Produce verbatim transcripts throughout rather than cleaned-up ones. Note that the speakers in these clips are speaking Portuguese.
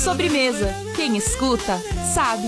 Sobremesa. Quem escuta, sabe.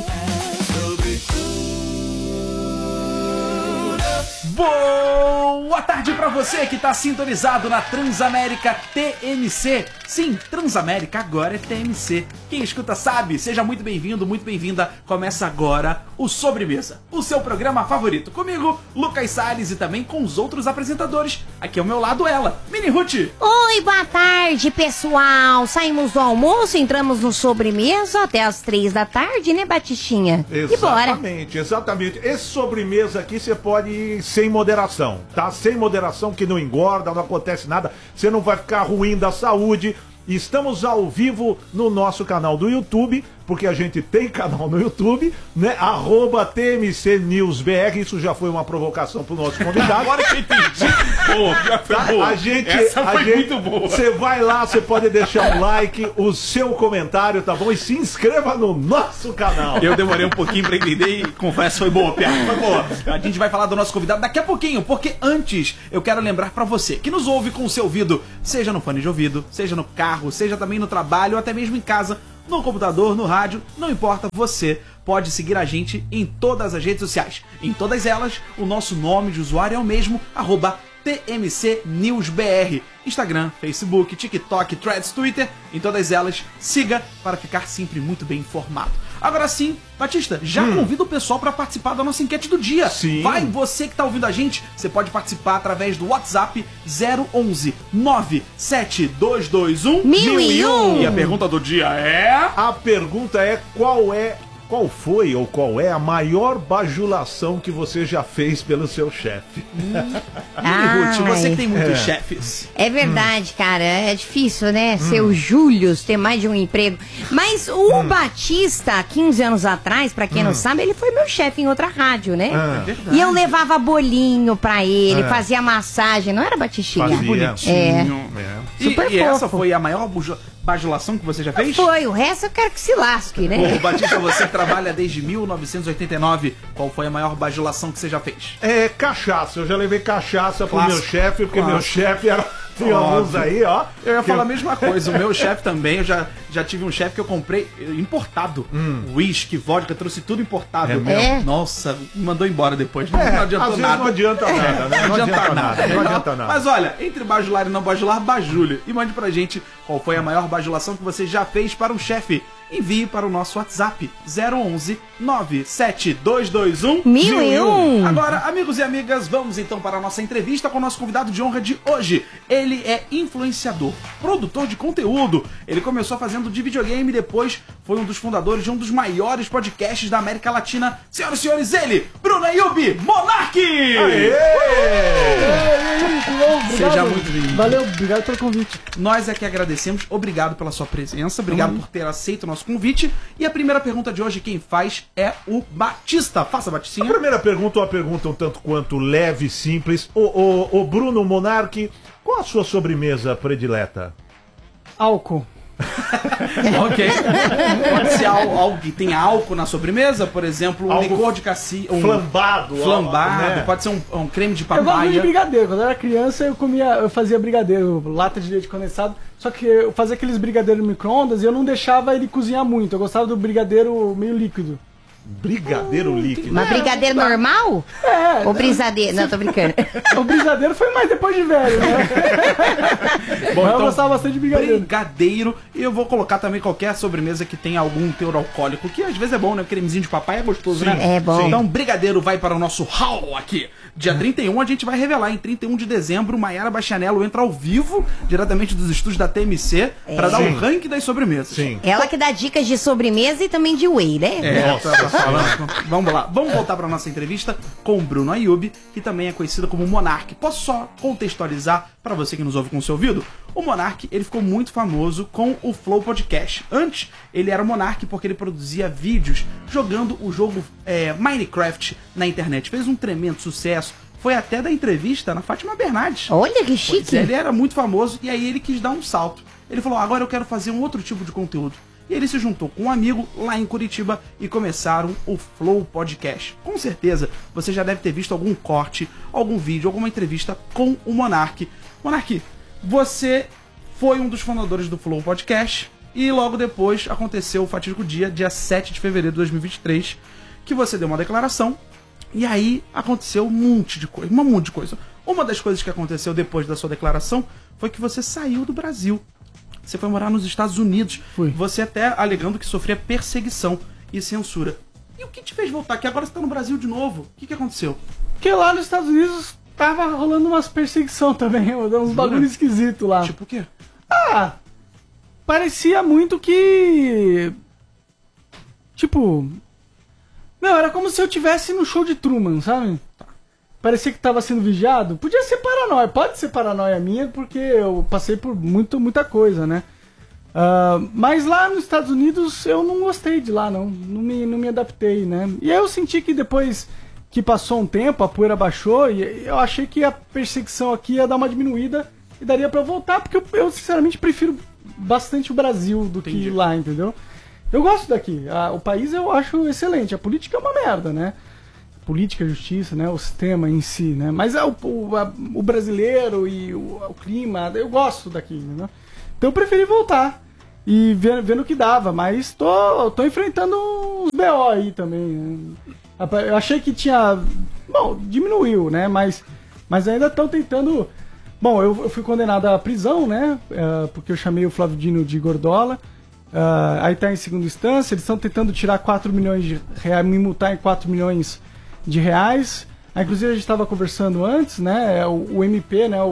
Boa tarde pra você que tá sintonizado na Transamérica T M C. Sim, Transamérica agora é T M C. Quem escuta sabe. Seja muito bem-vindo, muito bem-vinda. Começa agora o Sobremesa, o seu programa favorito. Comigo, Lucas Salles, e também com os outros apresentadores. Aqui ao meu lado ela, Mini Ruth. Oi, boa tarde, pessoal. Saímos do almoço, entramos no Sobremesa até as três da tarde, né, Batistinha? Exatamente, exatamente. Esse sobremesa aqui você pode ir sem moderação, tá? Sem moderação, que não engorda, não acontece nada, você não vai ficar ruim da saúde. Estamos ao vivo no nosso canal do YouTube, porque a gente tem canal no YouTube, né? Arroba T M C News B R. Isso já foi uma provocação pro nosso convidado. Agora que eu entendi. Boa, já foi boa. A gente, Essa a foi gente, muito boa. Você vai lá, você pode deixar um like, o seu comentário, tá bom? E se inscreva no nosso canal. Eu demorei um pouquinho pra entender e confesso, foi boa, piada, foi boa. A gente vai falar do nosso convidado daqui a pouquinho, porque antes eu quero lembrar pra você que nos ouve com o seu ouvido, seja no fone de ouvido, seja no carro, seja também no trabalho ou até mesmo em casa, no computador, no rádio, não importa, você pode seguir a gente em todas as redes sociais. Em todas elas, o nosso nome de usuário é o mesmo, arroba T M C News B R. Instagram, Facebook, TikTok, Threads, Twitter, em todas elas, siga para ficar sempre muito bem informado. Agora sim, Batista, já hum. convida o pessoal para participar da nossa enquete do dia. Sim. Vai, você que tá ouvindo a gente, você pode participar através do WhatsApp zero onze nove sete dois dois um mil e um. E a pergunta do dia é... A pergunta é qual é, qual foi ou qual é a maior bajulação que você já fez pelo seu chefe? Hum. Ruth, você que tem muitos é. chefes. É verdade, hum. cara, é difícil, né, ser o Július, ter mais de um emprego. Mas o hum. Batista, quinze anos atrás, pra quem hum. não sabe, ele foi meu chefe em outra rádio, né? Ah. É e eu levava bolinho pra ele, Ah. fazia massagem, não era, Batistinha? Fazia. Bonitinho. É. E, Super e essa fofo. foi a maior bujo- bajulação que você já fez? Foi, o resto eu quero que se lasque, né? Ô, Batista, você trabalha desde mil novecentos e oitenta e nove. Qual foi a maior bajulação que você já fez? É cachaça, eu já levei cachaça pro Clássico. meu chefe, porque Clássico. meu chefe era... Tem alguns aí, ó. Eu ia que falar a mesma coisa. O meu chefe também, eu já, já tive um chefe que eu comprei importado. Whisky, vodka, trouxe tudo importado. É mesmo? É. Nossa, me mandou embora depois. Não, É, não adiantou às vezes nada. não adianta nada, né? Não, adianta nada. Não adianta nada. Mas olha, entre bajular e não bajular, bajule. E mande pra gente qual foi a maior bajulação que você já fez para um chefe. Envie para o nosso WhatsApp zero onze nove sete dois dois um Mil e um. Agora, amigos e amigas, vamos então para a nossa entrevista com o nosso convidado de honra de hoje. Ele é influenciador, produtor de conteúdo. Ele começou fazendo de videogame e depois foi um dos fundadores de um dos maiores podcasts da América Latina. Senhoras e senhores, ele, Bruno Ayub Monark! Aê! Seja muito bem-vindo. Valeu, obrigado pelo convite. Nós é que agradecemos, obrigado pela sua presença, obrigado Hum. por ter aceito o nosso convite. E a primeira pergunta de hoje, quem faz é o Batista. Faça, A Batistinha. primeira pergunta é uma pergunta um tanto quanto leve e simples. O, o, o Bruno Monark, qual a sua sobremesa predileta? Álcool. Ok. Pode ser al- algo que tenha álcool na sobremesa, por exemplo, um Algo licor de cassi... Um Flambado. flambado, né? pode ser um, um creme de Eu gosto muito de papaya. brigadeiro. Quando eu era criança, eu comia, eu fazia brigadeiro, lata de leite condensado. Só que eu fazia aqueles brigadeiros no micro-ondas e eu não deixava ele cozinhar muito. Eu gostava do brigadeiro meio líquido. Brigadeiro líquido. Mas brigadeiro normal? É. Ou brisadeiro? Não, tô brincando. O brigadeiro foi mais depois de velho, né? Bom, Mas eu então, gostava bastante de brigadeiro. brigadeiro. E eu vou colocar também qualquer sobremesa que tenha algum teor alcoólico, que às vezes é bom, né? O cremezinho de papai é gostoso, Sim, né? É bom. Sim. Então, brigadeiro vai para o nosso hall aqui. Dia trinta e um a gente vai revelar. Em trinta e um de dezembro, Maiara Bastianello entra ao vivo, diretamente dos estúdios da T M C, para dar Sim. o ranking das sobremesas. Sim. Ela que dá dicas de sobremesa e também de whey, né? É, Nossa tá falando. Vamos lá, vamos voltar para nossa entrevista com o Bruno Ayub, que também é conhecido como Monark. Posso só contextualizar para você que nos ouve com o seu ouvido? O Monark, ele ficou muito famoso com o Flow Podcast. Antes, ele era o Monark porque ele produzia vídeos jogando o jogo é, Minecraft na internet. Fez um tremendo sucesso. Foi até da entrevista na Fátima Bernardes. Olha que Pois chique. é, ele era muito famoso e aí ele quis dar um salto. Ele falou, agora eu quero fazer um outro tipo de conteúdo. E ele se juntou com um amigo lá em Curitiba e começaram o Flow Podcast. Com certeza, você já deve ter visto algum corte, algum vídeo, alguma entrevista com o Monark. Monark, você foi um dos fundadores do Flow Podcast. E logo depois aconteceu o fatídico dia, dia sete de fevereiro de dois mil e vinte e três, que você deu uma declaração, e aí aconteceu um monte de coisa, um monte de coisa. Uma das coisas que aconteceu depois da sua declaração foi que você saiu do Brasil. Você foi morar nos Estados Unidos. Fui. Você até alegando que sofria perseguição e censura. E o que te fez voltar? Que agora você tá no Brasil de novo. O que que aconteceu? Porque lá nos Estados Unidos tava rolando umas perseguição também, uns bagulho esquisito lá. Tipo o quê? Ah, parecia muito que... Tipo... Não, era como se eu tivesse no show de Truman, sabe? Parecia que tava sendo vigiado. Podia ser paranoia, pode ser paranoia minha, porque eu passei por muito, muita coisa, né? Uh, mas lá nos Estados Unidos eu não gostei de lá, não. Não me, não me adaptei, né? E aí eu senti que depois que passou um tempo, a poeira baixou, e eu achei que a perseguição aqui ia dar uma diminuída e daria pra eu voltar, porque eu, eu sinceramente prefiro bastante o Brasil do Entendi. que lá, entendeu? Eu gosto daqui. A, o país eu acho excelente. A política é uma merda, né? Política, justiça, né? O sistema em si, né? Mas é o, o, a, o brasileiro e o, o clima, eu gosto daqui, né? Então eu preferi voltar e ver, vendo o que dava, mas tô, tô enfrentando uns B O aí também, né? Eu achei que tinha... Bom, diminuiu, né? Mas, mas ainda estão tentando... Bom, eu, eu fui condenado à prisão, né? Uh, porque eu chamei o Flávio Dino de gordola. Uh, aí tá em segunda instância, eles estão tentando tirar quatro milhões de reais, me multar em quatro milhões de reais. Aí, inclusive a gente estava conversando antes, né? O, o M P, né? O,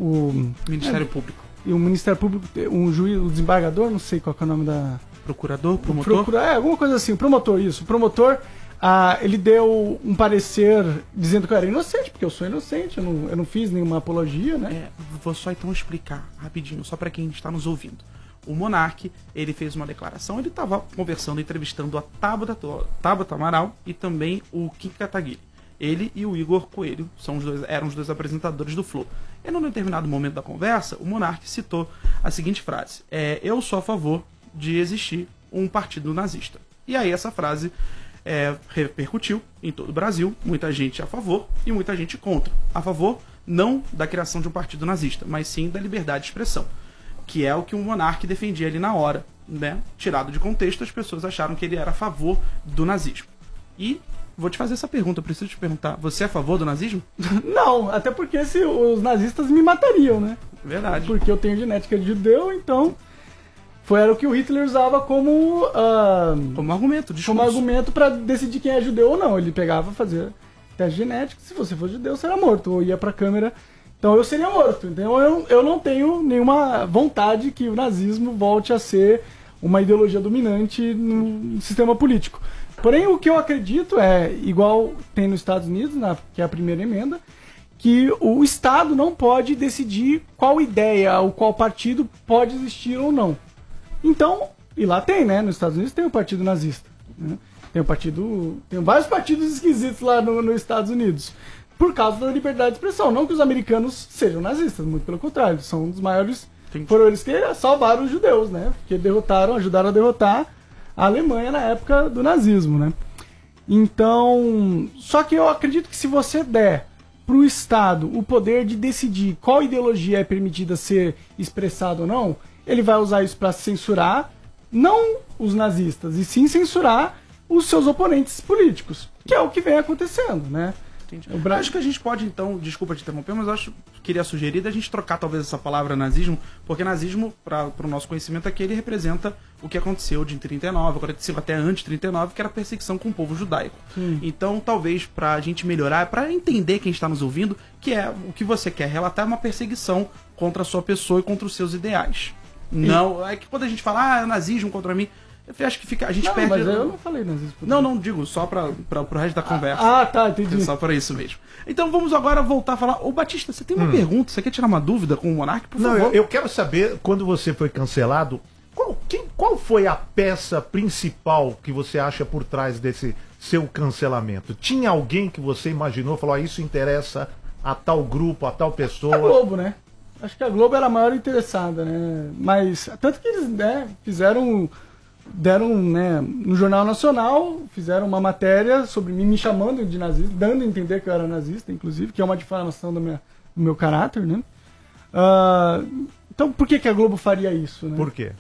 o Ministério é, Público. E o Ministério Público, um juiz, o desembargador, não sei qual que é o nome da... Procurador, promotor? Procura, é, alguma coisa assim, o promotor, isso. O promotor, ah, ele deu um parecer dizendo que eu era inocente, porque eu sou inocente, eu não, eu não fiz nenhuma apologia, né? É, vou só então explicar rapidinho, só para quem está nos ouvindo. O Monark, ele fez uma declaração, ele estava conversando, entrevistando a Tabata, Tabata Amaral e também o Kim Kataguiri. Ele e o Igor Coelho são os dois, eram os dois apresentadores do Flow. E num determinado momento da conversa, o Monark citou a seguinte frase: é, eu sou a favor de existir um partido nazista. E aí essa frase é, repercutiu em todo o Brasil, muita gente a favor e muita gente contra. A favor não da criação de um partido nazista, mas sim da liberdade de expressão, que é o que o Monark defendia ali na hora, né? Tirado de contexto, as pessoas acharam que ele era a favor do nazismo. E vou te fazer essa pergunta, eu preciso te perguntar, você é a favor do nazismo? Não, até porque se os nazistas me matariam, né? Verdade. Porque eu tenho genética de judeu, então foi era o que o Hitler usava como uh, Como argumento, discurso. como argumento para decidir quem é judeu ou não. Ele pegava, fazia teste genético, se você for judeu, você era morto, ou ia pra câmera. Então eu seria morto. Então eu, eu não tenho nenhuma vontade que o nazismo volte a ser uma ideologia dominante no sistema político. Porém, o que eu acredito é, igual tem nos Estados Unidos, na, que é a primeira emenda, que o Estado não pode decidir qual ideia ou qual partido pode existir ou não. Então, e lá tem, né? Nos Estados Unidos tem o partido nazista. Né? Tem o partido. Tem vários partidos esquisitos lá no, nos Estados Unidos. Por causa da liberdade de expressão. Não que os americanos sejam nazistas, muito pelo contrário. São um dos maiores. Entendi. Foram eles que salvaram os judeus, né? Porque derrotaram, ajudaram a derrotar a Alemanha na época do nazismo, né? Então. Só que eu acredito que se você der pro Estado o poder de decidir qual ideologia é permitida ser expressada ou não, ele vai usar isso para censurar não os nazistas, e sim censurar os seus oponentes políticos, que é o que vem acontecendo, né? O Bra... Acho que a gente pode, então, desculpa te interromper, mas eu acho que queria sugerir da gente trocar talvez essa palavra nazismo, porque nazismo, para o nosso conhecimento aqui, ele representa o que aconteceu de trinta e nove, quarenta e cinco até antes de trinta e nove, que era a perseguição com o povo judaico. Sim. Então, talvez, para a gente melhorar, para entender quem está nos ouvindo, que é o que você quer relatar é uma perseguição contra a sua pessoa e contra os seus ideais. Não, é que quando a gente fala, ah, é nazismo contra mim, eu acho que fica, a gente não, perde... mas eu não falei nazismo. Não, não, digo, só para o resto da conversa. Ah, tá, entendi. Só para isso mesmo. Então vamos agora voltar a falar. Ô Batista, você tem uma hum. pergunta? Você quer tirar uma dúvida com o Monark, por não, favor? Eu, eu quero saber, quando você foi cancelado, qual, quem, qual foi a peça principal que você acha por trás desse seu cancelamento? Tinha alguém que você imaginou, falou, ah, isso interessa a tal grupo, a tal pessoa? A Globo, né? Acho que a Globo era a maior interessada, né? Mas, tanto que eles, né, fizeram, deram, né, no Jornal Nacional, fizeram uma matéria sobre mim, me chamando de nazista, dando a entender que eu era nazista, inclusive, que é uma difamação do meu, do meu caráter, né? Uh, então, por que que a Globo faria isso, né? Por quê? Porque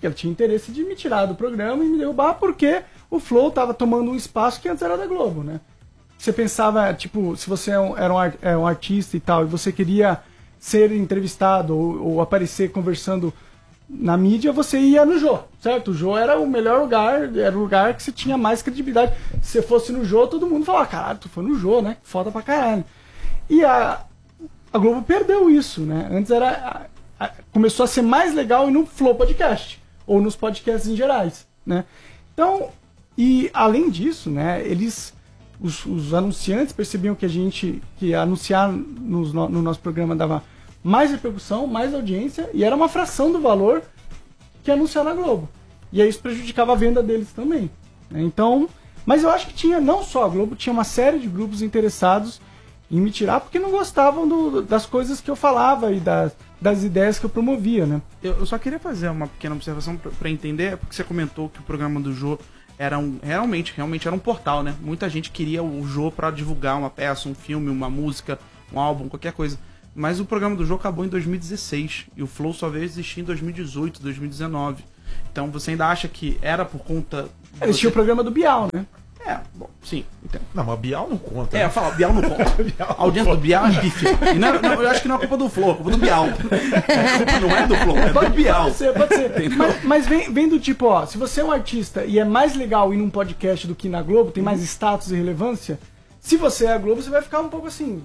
Porque ela tinha interesse de me tirar do programa e me derrubar, porque o Flow tava tomando um espaço que antes era da Globo, né? Você pensava, tipo, se você é um, era um, art, é um artista e tal, e você queria ser entrevistado ou, ou aparecer conversando na mídia, você ia no Jô, certo? O Jô era o melhor lugar, era o lugar que você tinha mais credibilidade. Se você fosse no Jô, todo mundo falava, caralho, tu foi no Jô, né? Foda pra caralho. E a, a Globo perdeu isso, né? Antes era... A, a, começou a ser mais legal e no Flow Podcast, ou nos podcasts em gerais, né? Então, e além disso, né, eles... Os, os anunciantes percebiam que a gente... Que anunciar nos, no, no nosso programa dava mais repercussão, mais audiência, e era uma fração do valor que anunciar na Globo. E aí isso prejudicava a venda deles também, né? Então, mas eu acho que tinha, não só a Globo, tinha uma série de grupos interessados em me tirar, porque não gostavam do, das coisas que eu falava e das, das ideias que eu promovia, né? Eu, eu só queria fazer uma pequena observação para entender, porque você comentou que o programa do Jô era um, realmente, realmente era um portal, né? Muita gente queria o Jô para divulgar uma peça, um filme, uma música, um álbum, qualquer coisa. Mas o programa do Jô acabou em dois mil e dezesseis e o Flow só veio existir em dois mil e dezoito, dois mil e dezenove. Então você ainda acha que era por conta... Eles tinham o programa do Bial, né? É, bom, sim, entendo. Não, mas Bial não conta. É, eu falo, Bial não conta. A audiência do Bial é bife. E não, não, eu acho que não é culpa do Flow, é culpa do Bial. A culpa não é do Flow, é do Bial. Pode ser, pode ser. Mas, mas vem, vem do tipo, ó, se você é um artista e é mais legal ir num podcast do que na Globo, tem mais status e relevância, se você é a Globo, você vai ficar um pouco assim...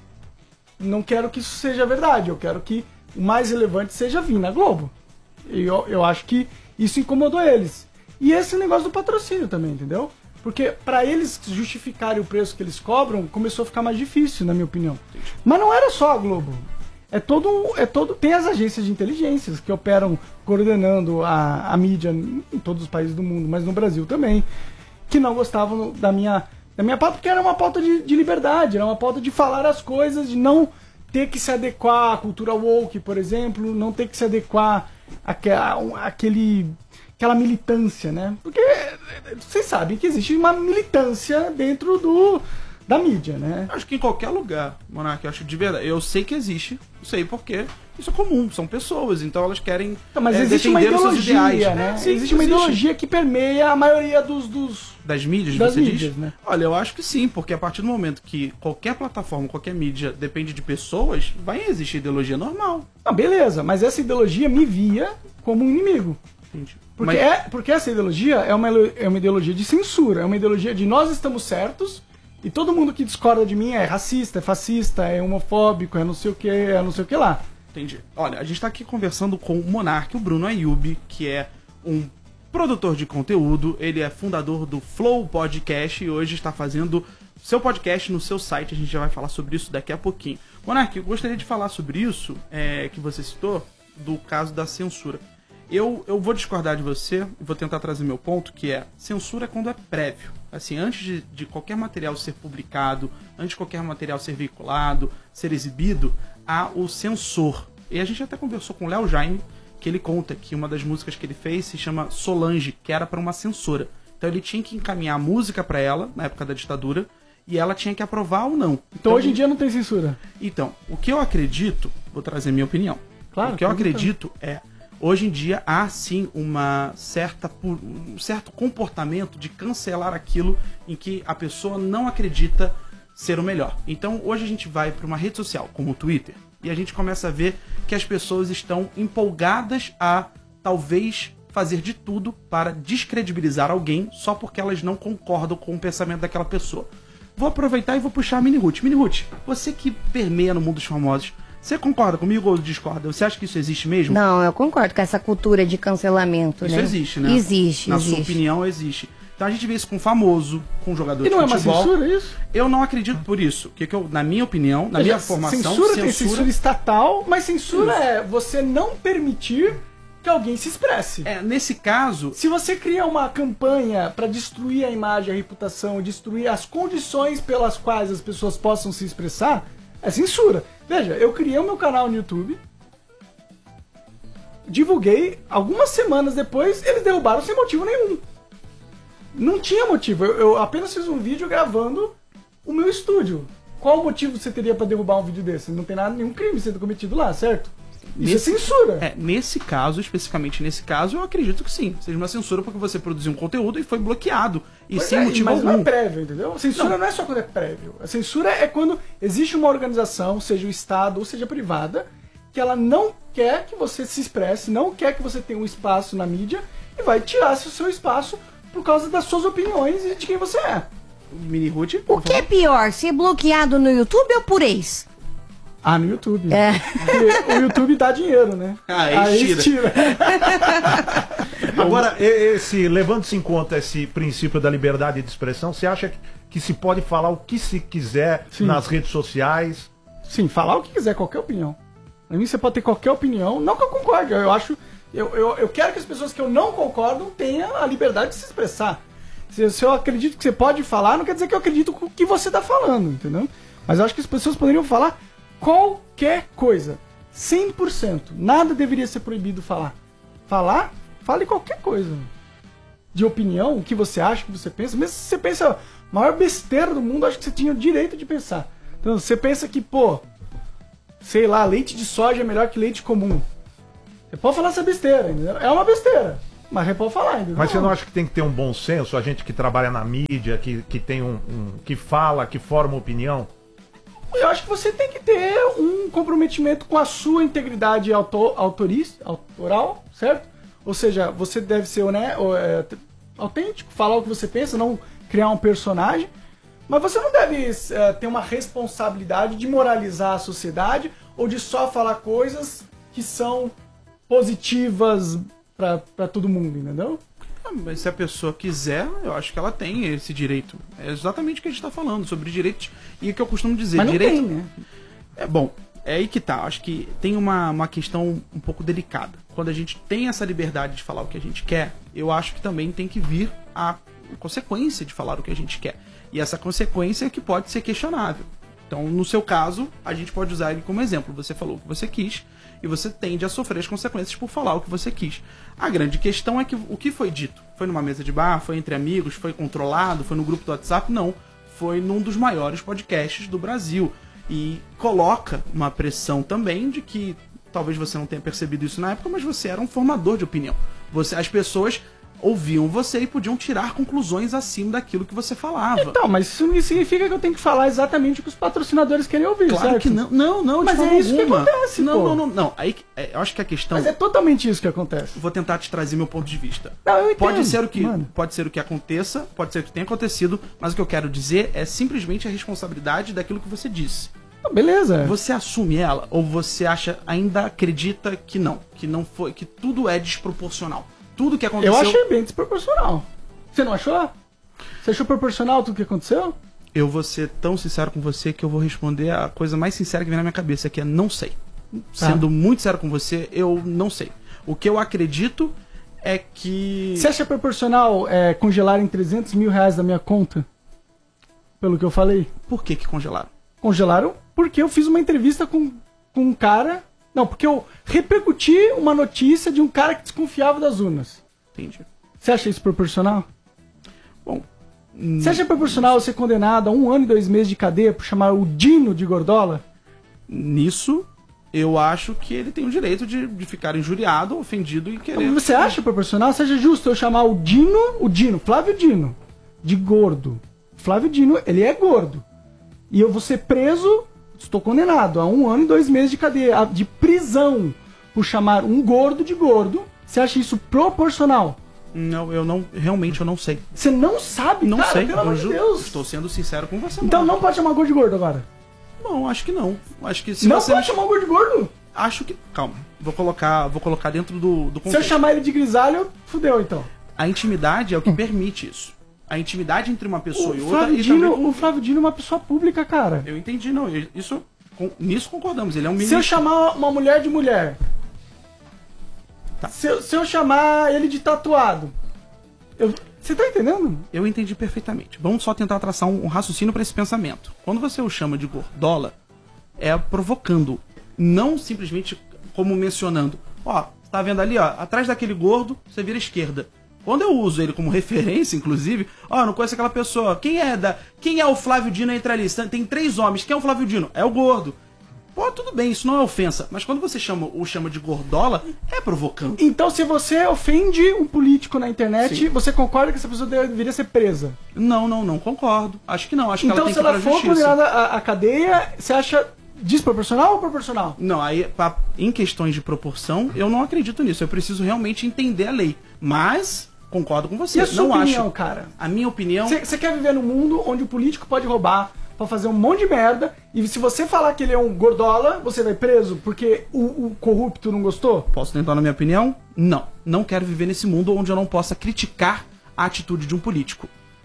Não quero que isso seja verdade, eu quero que o mais relevante seja vir na Globo. E eu, eu acho que isso incomodou eles. E esse negócio do patrocínio também, entendeu? Porque pra eles justificarem o preço que eles cobram, começou a ficar mais difícil, na minha opinião. Mas não era só a Globo. É todo, é todo, tem as agências de inteligências que operam coordenando a, a mídia em todos os países do mundo, mas no Brasil também, que não gostavam da minha... Da minha pauta, porque era uma pauta de, de liberdade, era uma pauta de falar as coisas, de não ter que se adequar à cultura woke, por exemplo, não ter que se adequar àquela, àquele, àquela militância, né? Porque vocês sabem que existe uma militância dentro do, da mídia, né? Acho que em qualquer lugar, Monark, eu acho de verdade. Eu sei que existe, eu sei porque isso é comum, são pessoas, então elas querem então, mas é, existe uma defender os seus ideologia, ideais. né? É, sim, existe uma existe. ideologia que permeia a maioria dos... dos... Das mídias, das você mídias, diz? né? Olha, eu acho que sim, porque a partir do momento que qualquer plataforma, qualquer mídia depende de pessoas, vai existir ideologia normal. Ah, beleza, mas essa ideologia me via como um inimigo. Entendi. Porque, Mas- é, porque essa ideologia é uma, é uma ideologia de censura, é uma ideologia de nós estamos certos e todo mundo que discorda de mim é racista, é fascista, é homofóbico, é não sei o que, é não sei o que lá. Entendi. Olha, a gente tá aqui conversando com o Monark, o Bruno Ayub, que é um produtor de conteúdo, ele é fundador do Flow Podcast e hoje está fazendo seu podcast no seu site, a gente já vai falar sobre isso daqui a pouquinho. Monark, eu gostaria de falar sobre isso, é, que você citou, do caso da censura. Eu, eu vou discordar de você e vou tentar trazer meu ponto, que é, censura é quando é prévio. Assim, antes de, de qualquer material ser publicado, antes de qualquer material ser veiculado, ser exibido, há o censor. E a gente até conversou com o Léo Jaime, que ele conta que uma das músicas que ele fez se chama Solange, que era para uma censora. Então ele tinha que encaminhar a música para ela, na época da ditadura, e ela tinha que aprovar ou não. Então, Então hoje em dia não tem censura. Então, o que eu acredito, vou trazer minha opinião. Claro, o que eu claro. acredito é, hoje em dia há sim uma certa, um certo comportamento de cancelar aquilo em que a pessoa não acredita ser o melhor. Então, hoje a gente vai para uma rede social, como o Twitter, e a gente começa a ver que as pessoas estão empolgadas a, talvez, fazer de tudo para descredibilizar alguém só porque elas não concordam com o pensamento daquela pessoa. Vou aproveitar e vou puxar a Mini Ruth. Mini Ruth, você que permeia no mundo dos famosos, você concorda comigo ou discorda? Você acha que isso existe mesmo? Não, eu concordo com essa cultura de cancelamento, Isso né? existe, né? Existe, Na existe. sua opinião, existe. Então a gente vê isso com famoso, com jogador E de não é uma futebol. censura isso? Eu não acredito por isso. Que que eu, na minha opinião, na minha Veja, formação, censura, tem censura estatal, mas censura é você não permitir que alguém se expresse. É, nesse caso, Se você cria uma campanha para destruir a imagem, a reputação, destruir as condições pelas quais as pessoas possam se expressar, é censura. Veja, eu criei o meu canal no YouTube, divulguei, algumas semanas depois eles derrubaram sem motivo nenhum. Não tinha motivo, eu, eu apenas fiz um vídeo gravando o meu estúdio. Qual o motivo você teria para derrubar um vídeo desse? Não tem nada, nenhum crime sendo cometido lá, certo? Isso é censura. É, nesse caso, especificamente nesse caso, eu acredito que sim. Seja uma censura porque você produziu um conteúdo e foi bloqueado. E Pois sem é, motivo mas algum. não é prévio, entendeu? A censura não. não é só quando é prévio. A censura é quando existe uma organização, seja o Estado ou seja privada, que ela não quer que você se expresse, não quer que você tenha um espaço na mídia e vai tirar o seu espaço por causa das suas opiniões e de quem você é. Mini Ruth. O que é pior, ser bloqueado no YouTube ou por ex? Ah, no YouTube. É. Porque o YouTube dá dinheiro, né? Ah, ex Aí tira. tira. Agora, e- esse, levando-se em conta esse princípio da liberdade de expressão, você acha que, que se pode falar o que se quiser Sim. nas redes sociais? Sim, falar o que quiser, qualquer opinião. Pra mim você pode ter qualquer opinião, não que eu concorde, eu acho. Eu, eu, eu quero que as pessoas que eu não concordo tenham a liberdade de se expressar. Se, se eu acredito que você pode falar, não quer dizer que eu acredito com o que você tá falando, entendeu? Mas eu acho que as pessoas poderiam falar qualquer coisa. cem por cento. Nada deveria ser proibido falar. Falar, fale qualquer coisa. De opinião, o que você acha, o que você pensa. Mesmo se você pensa a maior besteira do mundo, acho que você tinha o direito de pensar. Então, você pensa que, pô, sei lá, leite de soja é melhor que leite comum. Você pode falar essa besteira, entendeu? É uma besteira, mas você pode falar, entendeu? Mas você não acha que tem que ter um bom senso, a gente que trabalha na mídia, que, que tem um, um- que fala, que forma opinião? Eu acho que você tem que ter um comprometimento com a sua integridade auto, autoris, autoral, certo? Ou seja, você deve ser né, é, autêntico, falar o que você pensa, não criar um personagem. Mas você não deve é, ter uma responsabilidade de moralizar a sociedade ou de só falar coisas que são positivas pra, pra todo mundo, entendeu? Ah, mas se a pessoa quiser, eu acho que ela tem esse direito. É exatamente o que a gente está falando, sobre direitos. E o que eu costumo dizer, Mas não direito. tem, né? É bom, é aí que tá. Acho que tem uma, uma questão um pouco delicada. Quando a gente tem essa liberdade de falar o que a gente quer, eu acho que também tem que vir a consequência de falar o que a gente quer. E essa consequência é que pode ser questionável. Então, no seu caso, a gente pode usar ele como exemplo. Você falou o que você quis e você tende a sofrer as consequências por falar o que você quis. A grande questão é que o que foi dito? Foi numa mesa de bar? Foi entre amigos? Foi controlado? Foi no grupo do WhatsApp? Não. Foi num dos maiores podcasts do Brasil. E coloca uma pressão também de que talvez você não tenha percebido isso na época, mas você era um formador de opinião. Você, as pessoas ouviam você e podiam tirar conclusões acima daquilo que você falava. Então, mas isso não significa que eu tenho que falar exatamente o que os patrocinadores querem ouvir, Claro certo? que não. Não, não, de Mas forma é isso que alguma. acontece, não, pô. não, não, não. Aí, que- é, eu acho que a questão... Mas é totalmente isso que acontece. Vou tentar te trazer meu ponto de vista. Não, eu entendo, pode ser o que mano. pode ser o que aconteça, pode ser o que tenha acontecido, mas o que eu quero dizer é simplesmente a responsabilidade daquilo que você disse. Ah, beleza. Você assume ela ou você acha ainda acredita que não, que não foi, que tudo é desproporcional. Tudo que aconteceu. Eu achei bem desproporcional. Você não achou? Você achou proporcional tudo que aconteceu? Eu vou ser tão sincero com você que eu vou responder a coisa mais sincera que vem na minha cabeça, que é não sei. Sendo muito sincero com você, eu não sei. O que eu acredito é que... Você acha proporcional é, congelarem trezentos mil reais da minha conta? Pelo que eu falei? Por que que congelaram? Congelaram porque eu fiz uma entrevista com, com um cara... Não, porque eu repercuti uma notícia de um cara que desconfiava das urnas. Entendi. Você acha isso proporcional? Bom, Você acha proporcional eu ser condenado a um ano e dois meses de cadeia por chamar o Dino de Gordola? nisso, eu acho que ele tem o direito de, de ficar injuriado, ofendido e querer... Você acha proporcional? Você acha justo eu chamar o Dino, o Dino, Flávio Dino, de gordo? Flávio Dino, ele é gordo. E eu vou ser preso, estou condenado a um ano e dois meses de cadeia, de prisão, por chamar um gordo de gordo. Você acha isso proporcional? Não, eu não, realmente eu não sei. Você não sabe? Não Cara, sei, pelo amor eu de ju- Deus. estou sendo sincero com você. Então mano. não pode chamar gordo de gordo agora. Não, acho que não. Acho que se Não você... pode chamar um gordo de gordo? Acho que... Calma, vou colocar, vou colocar dentro do, do Se eu contexto. chamar ele de grisalho, fudeu então. A intimidade é o que permite isso. A intimidade entre uma pessoa O e outra... Flávio, e Dino, também com- o Flávio Dino é uma pessoa pública, cara. Eu entendi, não. eu- Isso, com- nisso concordamos. Ele é um Se ministro. eu chamar uma mulher de mulher, Tá. se, eu, se eu chamar ele de tatuado, eu- você tá entendendo? Eu entendi perfeitamente. Vamos só tentar traçar um, um raciocínio para esse pensamento. Quando você o chama de gordola, é provocando, não simplesmente como mencionando. Ó, você tá vendo ali, ó, atrás daquele gordo, você vira esquerda. Quando eu uso ele como referência, inclusive, ó, eu não conheço aquela pessoa. Quem é da, quem é o Flávio Dino entre ali? Tem três homens. Quem é o Flávio Dino? É o gordo. Pô, tudo bem, isso não é ofensa. Mas quando você chama, o chama de gordola, é provocando. Então, se você ofende um político na internet, Sim. você concorda que essa pessoa deveria ser presa? Não, não, não concordo. Acho que não. Acho que Então, ela tem se que ir ela pra for justiça. condenada à, à cadeia, você acha desproporcional ou proporcional? Não, aí, pra- em questões de proporção, eu não acredito nisso. Eu preciso realmente entender a lei. Mas, concordo com você. E a sua não opinião, acho. cara? A minha opinião. Você quer viver num mundo onde o político pode roubar, pode fazer um monte de merda, e se você falar que ele é um gordola, você vai preso porque o, o corrupto não gostou? Posso tentar na minha opinião? Não. Não quero viver nesse mundo onde eu não possa criticar a atitude de um político.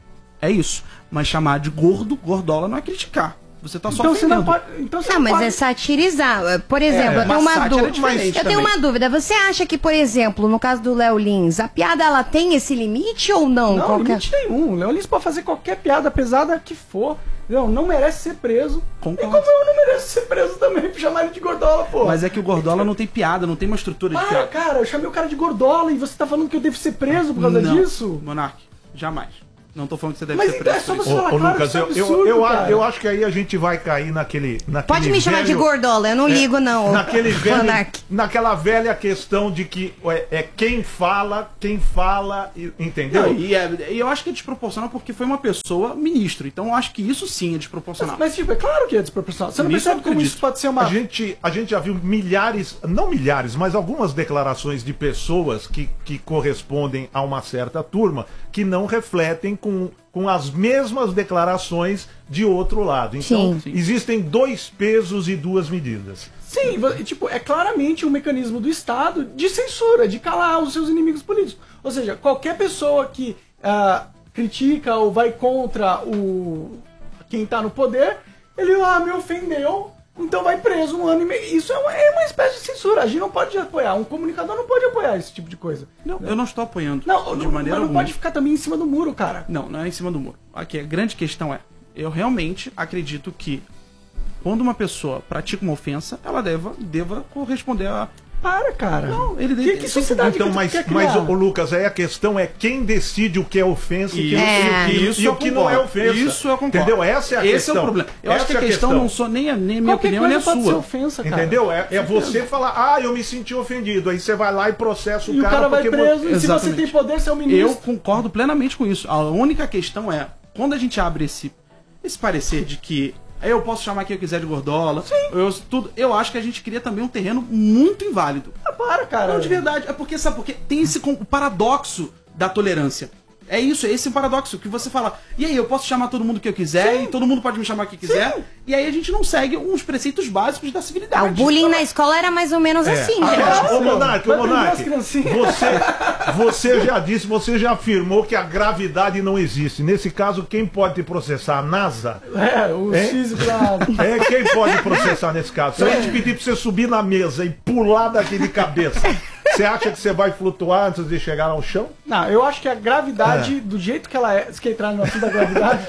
É isso. Mas chamar de gordo, gordola, não é criticar. Você tá só Então você ofendendo. não pode. Então você Não, não mas pode... é satirizar. Por exemplo, eu tenho uma uma sátira dúvida. diferente Eu tenho também. uma dúvida. Você acha que, por exemplo, no caso do Léo Lins, a piada ela tem esse limite ou não? Não, Qualquer- limite nenhum. O Léo Lins pode fazer qualquer piada pesada que for. Não, não merece ser preso. Concordo. E como eu não mereço ser preso também por chamar ele de gordola, pô. Mas é que o gordola não tem piada, não tem uma estrutura de Para, piada. cara, eu chamei o cara de gordola e você tá falando que eu devo ser preso por causa Não, disso? Monark, jamais. Não tô falando que você deve Mas ser então preso é só por você isso. Ô, falar, ô, claro, Lucas, isso é eu, eu, absurdo, eu, cara. eu acho que aí a gente vai cair naquele. naquele Pode me chamar de velho- gordola, eu não ligo, não. Naquele velho, Monark. naquela velha questão de que é, é quem fala, quem fala, e- entendeu? Não, e, é- e eu acho que é desproporcional porque foi uma pessoa ministro. Então eu acho que isso sim é desproporcional. Mas, tipo, é claro que é desproporcional. Você não Nisso eu percebe como acredito. isso pode ser uma... A gente, a gente já viu milhares, não milhares, mas algumas declarações de pessoas que, que correspondem a uma certa turma que não refletem com, com as mesmas declarações de outro lado. Então, Sim. existem dois pesos e duas medidas. Sim, vo- tipo, é claramente um mecanismo do Estado de censura, de calar os seus inimigos políticos. Ou seja, qualquer pessoa que ah, critica ou vai contra o quem tá no poder, ele, ah, me ofendeu, então vai preso um ano e meio. Isso é uma, é uma espécie de censura. A gente não pode apoiar, um comunicador não pode apoiar esse tipo de coisa. Não, eu não estou apoiando Não, de não, maneira mas não alguma. pode ficar também em cima do muro, cara. Não, não é em cima do muro. Aqui a grande questão é, eu realmente acredito que quando uma pessoa pratica uma ofensa, ela deva, deva corresponder a... Para, cara. Não, ele que, deve- que sociedade Então, que tu mas, quer mas criar? o Lucas, aí a questão é quem decide o que é ofensa e, Isso, o que- É. e o- isso e eu o que concordo. não é ofensa. Isso eu concordo. Entendeu? Essa é a Esse questão. é o problema. Eu acho Essa que a é questão, não só nem a nem a minha Qualquer opinião, nem a coisa pode ser sua. ofensa, cara. Entendeu? É, é você falar, ah, eu me senti ofendido. Aí você vai lá e processa o E o cara, cara vai porque preso, você- e se você Exatamente. tem poder, você é o Eu ministro. concordo plenamente com isso. A única questão é, quando a gente abre esse, esse parecer de que eu posso chamar quem eu quiser de gordola, eu, tudo, eu acho que a gente cria também um terreno muito inválido. Ah, para, cara. Não, de verdade. É porque, sabe por quê? Tem esse com- o paradoxo da tolerância. É isso, é esse paradoxo que você fala. E aí, eu posso chamar todo mundo que eu quiser, e todo mundo pode me chamar que quiser. Sim. E aí a gente não segue uns preceitos básicos da Ah, civilidade. o bullying na escola era mais ou menos assim, né? Ah, Ô, Monark, ô, Vai prender Monark, as criancinhas. você, você já disse, você já afirmou que a gravidade não existe. Nesse caso, quem pode te processar? A NASA? É, o É? físico lá. É, quem pode processar nesse caso? Se eu te pedir pra você subir na mesa e pular daqui de cabeça, você acha que você vai flutuar antes de chegar ao chão? Não, eu acho que a gravidade, do jeito que ela é. Você quer entrar no assunto da gravidade?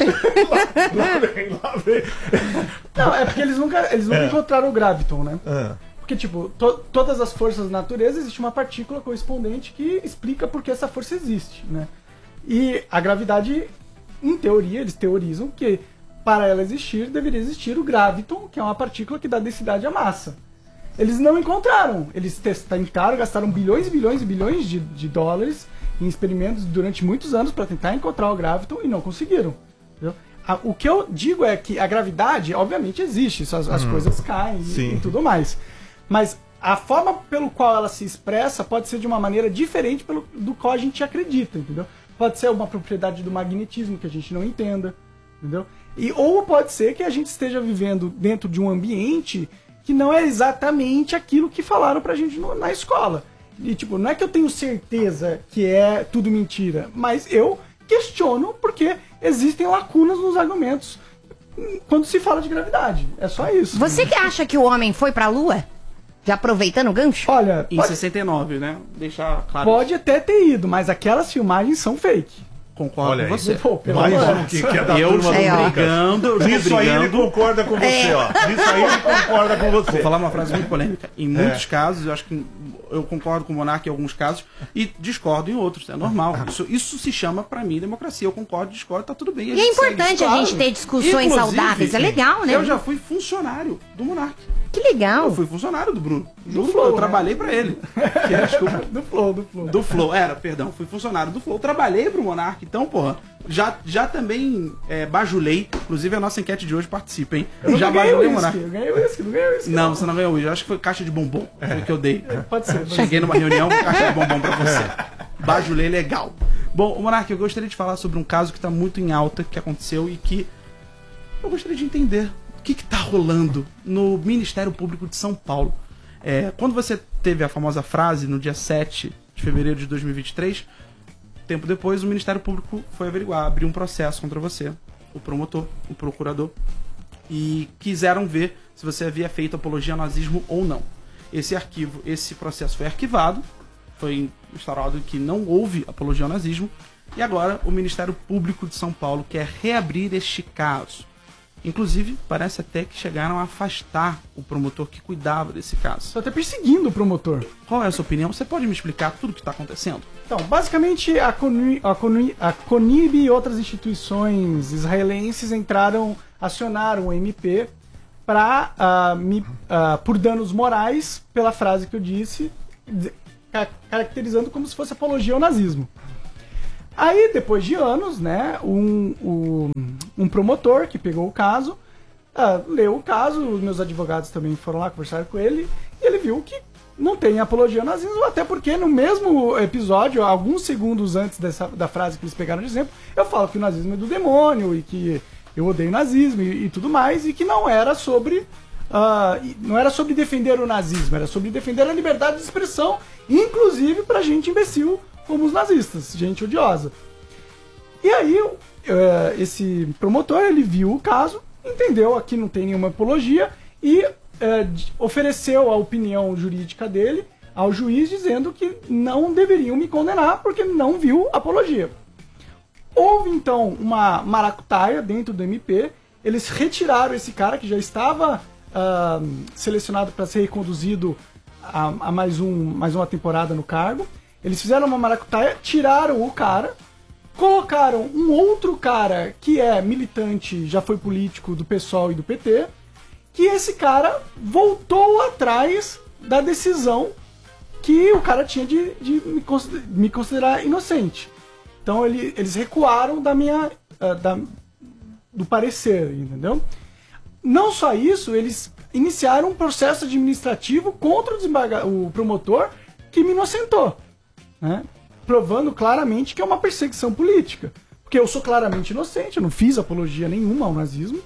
Lá vem, lá vem. Não, é porque eles nunca, eles nunca É. encontraram o graviton, né? Ah, Porque, tipo, to- todas as forças da natureza existe uma partícula correspondente que explica por que essa força existe, né? E a gravidade, em teoria, eles teorizam que para ela existir, deveria existir o graviton, que é uma partícula que dá densidade à massa. Eles não encontraram. Eles tentaram, gastaram bilhões e bilhões e bilhões de, de dólares em experimentos durante muitos anos para tentar encontrar o graviton e não conseguiram. Entendeu? A- o que eu digo é que a gravidade, obviamente, existe. Isso, as, as coisas caem e, Sim. e tudo mais. Mas a forma pelo qual ela se expressa pode ser de uma maneira diferente pelo, do qual a gente acredita, entendeu? Pode ser uma propriedade do magnetismo que a gente não entenda, entendeu? E, ou pode ser que a gente esteja vivendo dentro de um ambiente que não é exatamente aquilo que falaram pra gente no- na escola. E, tipo, não é que eu tenho certeza que é tudo mentira, mas eu questiono porque existem lacunas nos argumentos quando se fala de gravidade. É só isso. Você que acha que o homem foi pra lua? Já aproveitando o gancho? Olha, Em pode, sessenta e nove, né? Deixar claro. pode até ter ido, mas aquelas filmagens são fake. Concordo Olha com aí. você. Pô, pelo mais amor um de que, Deus. que é da Eu turma estou do É, ó. Lucas. brigando, eu estou Nisso aí ele brigando. concorda com você, ó. Nisso aí ele concorda com você. Vou falar uma frase muito polêmica. Em muitos casos, eu acho que eu concordo com o Monark em alguns casos e discordo em outros. É normal. Isso, isso se chama, pra mim, democracia. Eu concordo, discordo, tá tudo bem. a E é gente segue. importante a Claro. gente ter discussões Inclusive, saudáveis. É legal, né? Eu já fui funcionário do Monark. Que legal. Eu fui funcionário do Bruno. Do Flow, eu né? trabalhei pra ele. Que é, desculpa. Do Flow, do Flow. Do Flow, era, perdão, fui funcionário do Flow, trabalhei pro Monark, então, porra, já, já também é, bajulei, inclusive a nossa enquete de hoje participa, hein? Eu Já não ganhei bajulei o whisky, Monark. eu ganhei whisky, não ganhei whisky. Não, você não ganhou hoje, eu acho que foi caixa de bombom, foi o que eu dei. Pode ser. Pode Cheguei ser. numa reunião com caixa de bombom pra você. Bajulei legal. Bom, Monark, eu gostaria de falar sobre um caso que tá muito em alta, que aconteceu e que eu gostaria de entender o que que tá rolando no Ministério Público de São Paulo. É, quando você teve a famosa frase no dia sete de fevereiro de dois mil e vinte e três, tempo depois o Ministério Público foi averiguar, abriu um processo contra você, o promotor, o procurador, e quiseram ver se você havia feito apologia ao nazismo ou não. Esse arquivo, esse processo foi arquivado, foi instaurado que não houve apologia ao nazismo, e agora o Ministério Público de São Paulo quer reabrir este caso. Inclusive, parece até que chegaram a afastar o promotor que cuidava desse caso. Estou até perseguindo o promotor. Qual é a sua opinião? Você pode me explicar tudo o que está acontecendo? Então, basicamente, a, CONI, a, CONI, a CONIB e outras instituições israelenses entraram, acionaram o M P para, uh, me, uh, por danos morais, pela frase que eu disse, de, ca caracterizando como se fosse apologia ao nazismo. Aí, depois de anos, né, um, um, um promotor que pegou o caso, uh, leu o caso, os meus advogados também foram lá conversar com ele, e ele viu que não tem apologia ao nazismo, até porque no mesmo episódio, alguns segundos antes dessa, da frase que eles pegaram de exemplo, eu falo que o nazismo é do demônio, e que eu odeio o nazismo e, e tudo mais, e que não era sobre... Uh, não era sobre defender o nazismo, era sobre defender a liberdade de expressão, inclusive pra gente imbecil como os nazistas, gente odiosa. E aí, uh, esse promotor, ele viu o caso, entendeu, aqui não tem nenhuma apologia, e uh, ofereceu a opinião jurídica dele ao juiz, dizendo que não deveriam me condenar, porque não viu apologia. Houve, então, uma maracutaia dentro do M P, eles retiraram esse cara que já estava uh, selecionado para ser reconduzido a, a mais, um, mais uma temporada no cargo. Eles fizeram uma maracutaia, tiraram o cara, colocaram um outro cara que é militante, já foi político do PSOL e do P T, que esse cara voltou atrás da decisão que o cara tinha de, de me, consider, me considerar inocente. Então ele, eles recuaram da minha, uh, da, do parecer, entendeu? Não só isso, eles iniciaram um processo administrativo contra o, desembarga, o promotor que me inocentou. Né? Provando claramente que é uma perseguição política. Porque eu sou claramente inocente, eu não fiz apologia nenhuma ao nazismo.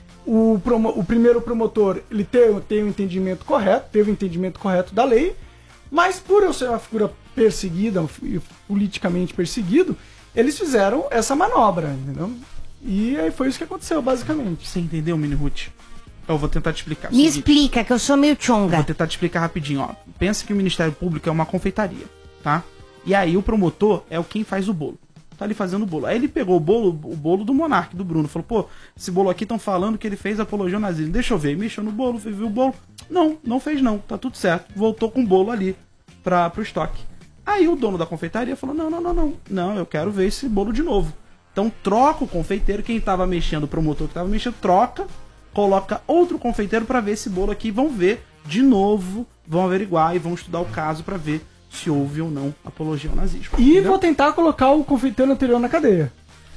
O, promo, o primeiro promotor, ele tem, tem o entendimento correto, teve o entendimento correto da lei, mas por eu ser uma figura perseguida, politicamente perseguido, eles fizeram essa manobra, entendeu? E aí foi isso que aconteceu, basicamente. Você entendeu, Mini Ruth? Eu vou tentar te explicar. Me Seguinte, explica, que eu sou meio chonga. Vou tentar te explicar rapidinho, ó. Pensa que o Ministério Público é uma confeitaria, tá? E aí o promotor é o quem faz o bolo. Tá ali fazendo o bolo. Aí ele pegou o bolo, o bolo do Monark, do Bruno. Falou, pô, esse bolo aqui estão falando que ele fez apologia ao nazismo. Deixa eu ver. E mexeu no bolo, viu o bolo. Não, não fez não. Tá tudo certo. Voltou com o bolo ali pra, pro estoque. Aí o dono da confeitaria falou, não, não, não, não. Não, eu quero ver esse bolo de novo. Então troca o confeiteiro. Quem tava mexendo, o promotor que tava mexendo, troca. Coloca outro confeiteiro pra ver esse bolo aqui. Vão ver de novo. Vão averiguar e vão estudar o caso pra ver se houve ou não apologia ao nazismo. E entendeu? vou tentar colocar o confeiteiro anterior na cadeia.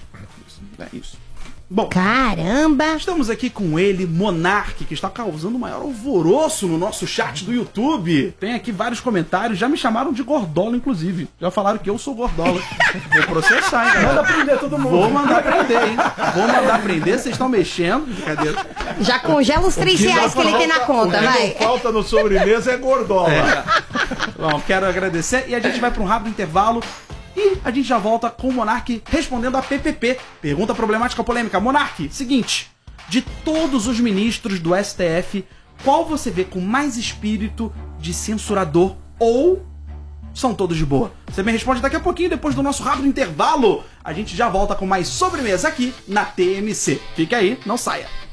É isso. Bom, Caramba! estamos aqui com ele, Monark, que está causando o maior alvoroço no nosso chat do YouTube. Tem aqui vários comentários, já me chamaram de gordola, inclusive. Já falaram que eu sou gordola. Vou processar, hein, galera. Manda prender todo mundo. Vou mandar prender, hein? Vou mandar prender, vocês estão mexendo. Brincadeira. Já congela os três reais que ele tem na conta, O que vai. não falta no sobremesa é gordola. Bom, quero agradecer e a gente vai para um rápido intervalo. E a gente já volta com o Monark respondendo a P P P. Pergunta problemática polêmica. Monark, seguinte. De todos os ministros do S T F, qual você vê com mais espírito de censurador ou são todos de boa? Você me responde daqui a pouquinho, depois do nosso rápido intervalo. A gente já volta com mais sobremesa aqui na T M C. Fique aí, não saia.